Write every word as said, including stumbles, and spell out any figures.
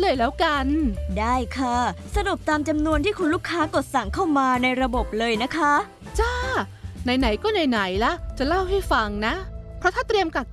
เลยแล้วกันได้ค่ะสรุปตามจำนวนที่คุณลูกค้ากดสั่งเข้ามาในระบบเลยนะคะจ้าไหนๆก็ไหนๆละจะเล่าให้ฟังนะเพราะถ้าเตรียมกัก